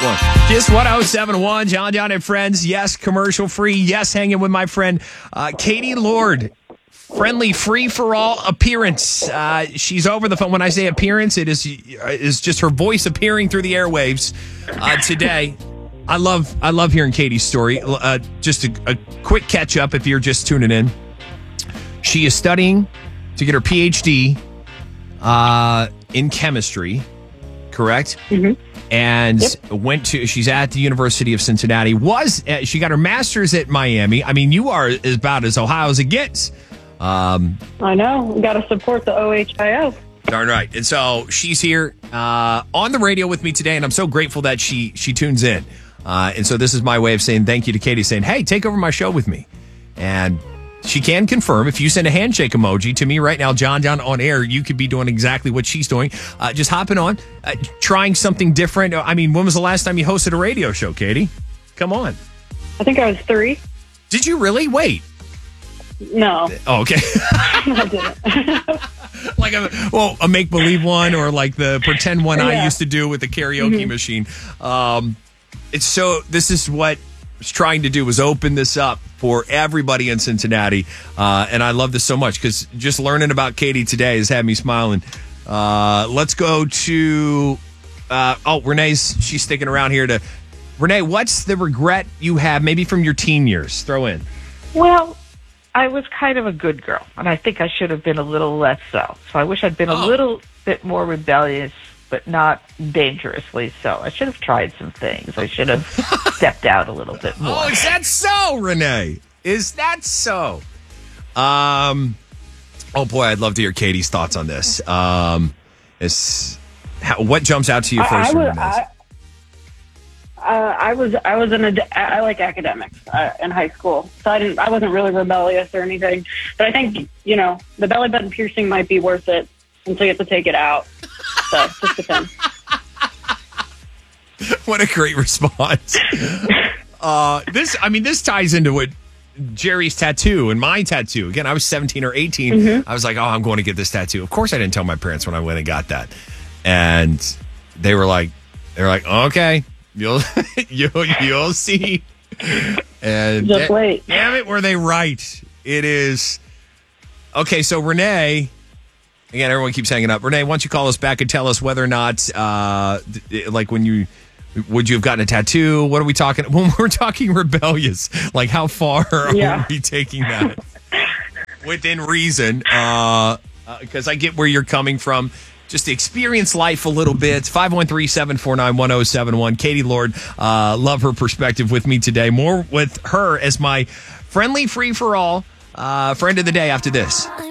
Just 1071, John and Friends. Yes, commercial free. Yes, hanging with my friend Katie Lord. Friendly free-for-all appearance. She's over the phone. When I say appearance, it is just her voice appearing through the airwaves today. I love hearing Katie's story. Just a quick catch-up if you're just tuning in. She is studying to get her PhD in chemistry, correct? Mm-hmm. And she's at the University of Cincinnati. She got her master's at Miami. I mean, you are about as Ohio as it gets. I know. We got to support the OHIO. Darn right. And so she's here on the radio with me today, and I'm so grateful that she tunes in. And so this is my way of saying thank you to Katie, saying, hey, take over my show with me. And she can confirm, if you send a handshake emoji to me right now, John on air, you could be doing exactly what she's doing. Just hopping on, trying something different. I mean, when was the last time you hosted a radio show, Katie? Come on. I think I was 3. Did you really? Wait. No. Oh, okay. I didn't. Like a make-believe one, or like the pretend one I used to do with the karaoke machine. This is what I was trying to do, was open this up for everybody in Cincinnati. And I love this so much because just learning about Katie today has had me smiling. Let's go to, she's sticking around here Renee, what's the regret you have maybe from your teen years? Throw in. Well, I was kind of a good girl, and I think I should have been a little less so. So I wish I'd been a little bit more rebellious, but not dangerously so. I should have tried some things. I should have stepped out a little bit more. Oh, is that so, Renee? Is that so? Oh, boy, I'd love to hear Katie's thoughts on this. What jumps out to you first? I like academics in high school, so I wasn't really rebellious or anything. But I think the belly button piercing might be worth it until you have to take it out. So it just depends. What a great response. This ties into what Jerry's tattoo and my tattoo. Again, I was 17 or 18. Mm-hmm. I was like, I'm going to get this tattoo. Of course, I didn't tell my parents when I went and got that, and they were like, okay. You'll see. And just wait. Damn it, were they right? It is. Okay, so Renee, again, everyone keeps hanging up. Renee, why don't you call us back and tell us whether or not, would you have gotten a tattoo? What are we talking? When we're talking rebellious, like how far are we taking that? Within reason, because I get where you're coming from. Just experience life a little bit. 513-749-1071. Katie Lord, love her perspective with me today. More with her as my friendly free-for-all friend of the day after this.